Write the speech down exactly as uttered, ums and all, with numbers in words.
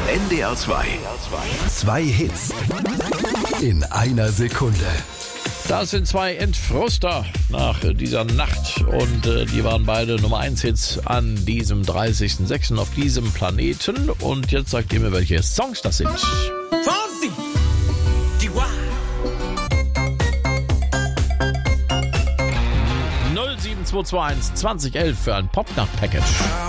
N D R zwei. Zwei Hits in einer Sekunde. Das sind zwei Entfruster nach dieser Nacht und äh, die waren beide Nummer eins Hits an diesem dreißigsten sechsten auf diesem Planeten. Und jetzt sagt ihr mir, welche Songs das sind. null sieben zwei zwei eins zwanzig elf für ein Popnacht-Package.